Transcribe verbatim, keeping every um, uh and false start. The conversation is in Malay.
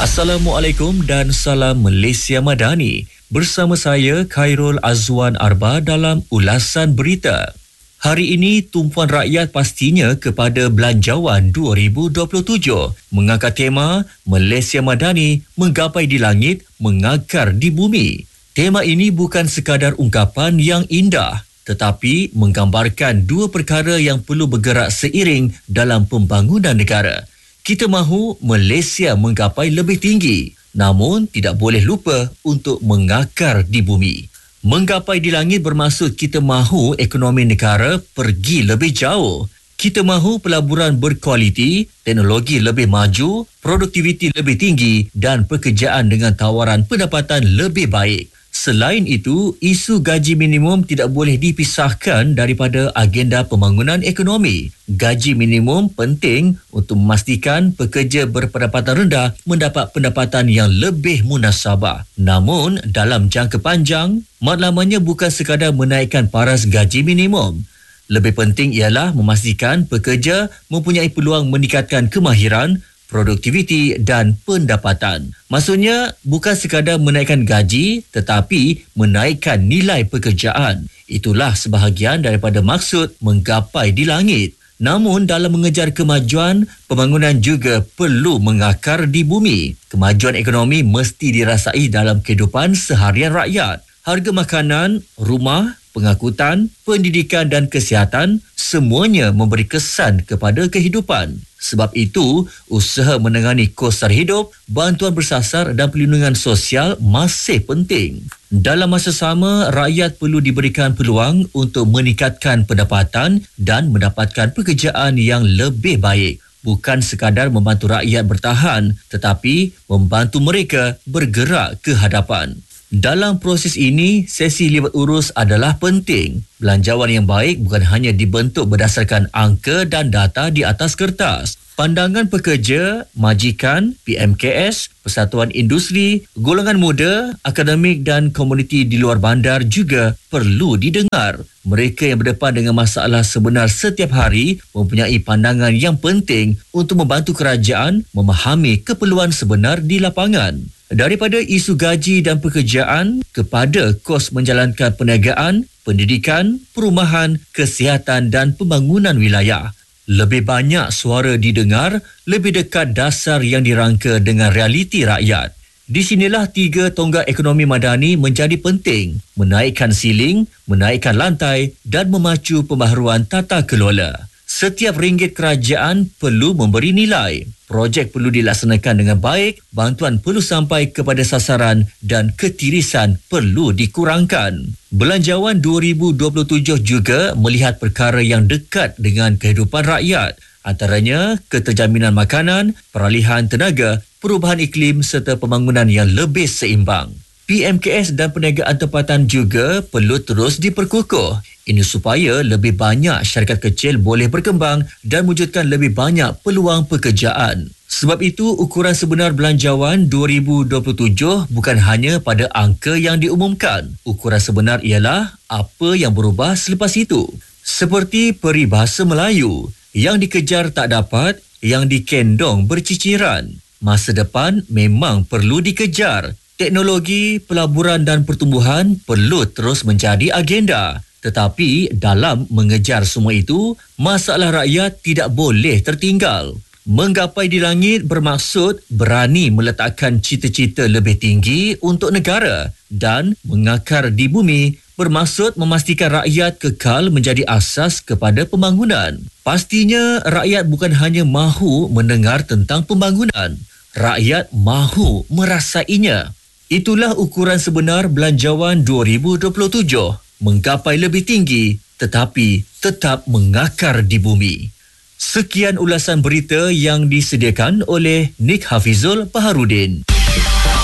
Assalamualaikum dan salam Malaysia Madani. Bersama saya Khairul Azwan Arba dalam ulasan berita. Hari ini tumpuan rakyat pastinya kepada Belanjawan dua ribu dua puluh tujuh mengangkat tema Malaysia Madani menggapai di langit, mengakar di bumi. Tema ini bukan sekadar ungkapan yang indah, tetapi menggambarkan dua perkara yang perlu bergerak seiring dalam pembangunan negara. Kita mahu Malaysia menggapai lebih tinggi, namun tidak boleh lupa untuk mengakar di bumi. Menggapai di langit bermaksud kita mahu ekonomi negara pergi lebih jauh. Kita mahu pelaburan berkualiti, teknologi lebih maju, produktiviti lebih tinggi dan pekerjaan dengan tawaran pendapatan lebih baik. Selain itu, isu gaji minimum tidak boleh dipisahkan daripada agenda pembangunan ekonomi. Gaji minimum penting untuk memastikan pekerja berpendapatan rendah mendapat pendapatan yang lebih munasabah. Namun, dalam jangka panjang, matlamatnya bukan sekadar menaikkan paras gaji minimum. Lebih penting ialah memastikan pekerja mempunyai peluang meningkatkan kemahiran, produktiviti dan pendapatan. Maksudnya bukan sekadar menaikkan gaji tetapi menaikkan nilai pekerjaan. Itulah sebahagian daripada maksud menggapai di langit. Namun dalam mengejar kemajuan, pembangunan juga perlu mengakar di bumi. Kemajuan ekonomi mesti dirasai dalam kehidupan seharian rakyat. Harga makanan, rumah, pengangkutan, pendidikan dan kesihatan semuanya memberi kesan kepada kehidupan. Sebab itu, usaha menangani kos sara hidup, bantuan bersasar dan perlindungan sosial masih penting. Dalam masa sama, rakyat perlu diberikan peluang untuk meningkatkan pendapatan dan mendapatkan pekerjaan yang lebih baik. Bukan sekadar membantu rakyat bertahan, tetapi membantu mereka bergerak ke hadapan. Dalam proses ini, sesi libat urus adalah penting. Belanjawan yang baik bukan hanya dibentuk berdasarkan angka dan data di atas kertas. Pandangan pekerja, majikan, P M K S, persatuan industri, golongan muda, akademik dan komuniti di luar bandar juga perlu didengar. Mereka yang berdepan dengan masalah sebenar setiap hari mempunyai pandangan yang penting untuk membantu kerajaan memahami keperluan sebenar di lapangan. Daripada isu gaji dan pekerjaan kepada kos menjalankan perniagaan, pendidikan, perumahan, kesihatan dan pembangunan wilayah. Lebih banyak suara didengar, lebih dekat dasar yang dirangka dengan realiti rakyat. Di sinilah tiga tonggak ekonomi madani menjadi penting, menaikkan siling, menaikkan lantai dan memacu pembaharuan tata kelola. Setiap ringgit kerajaan perlu memberi nilai. Projek perlu dilaksanakan dengan baik, bantuan perlu sampai kepada sasaran dan ketirisan perlu dikurangkan. Belanjawan dua ribu dua puluh tujuh juga melihat perkara yang dekat dengan kehidupan rakyat. Antaranya keterjaminan makanan, peralihan tenaga, perubahan iklim serta pembangunan yang lebih seimbang. P M K S dan perniagaan tempatan juga perlu terus diperkukuh. Ini supaya lebih banyak syarikat kecil boleh berkembang dan wujudkan lebih banyak peluang pekerjaan. Sebab itu, ukuran sebenar belanjawan dua ribu dua puluh tujuh bukan hanya pada angka yang diumumkan. Ukuran sebenar ialah apa yang berubah selepas itu. Seperti peribahasa Melayu, yang dikejar tak dapat, yang dikendong berciciran. Masa depan memang perlu dikejar. Teknologi, pelaburan dan pertumbuhan perlu terus menjadi agenda. Tetapi dalam mengejar semua itu, masalah rakyat tidak boleh tertinggal. Menggapai di langit bermaksud berani meletakkan cita-cita lebih tinggi untuk negara dan mengakar di bumi bermaksud memastikan rakyat kekal menjadi asas kepada pembangunan. Pastinya rakyat bukan hanya mahu mendengar tentang pembangunan, rakyat mahu merasainya. Itulah ukuran sebenar Belanjawan dua ribu dua puluh tujuh. Menggapai lebih tinggi tetapi tetap mengakar di bumi. Sekian ulasan berita yang disediakan oleh Nik Hafizul Baharudin.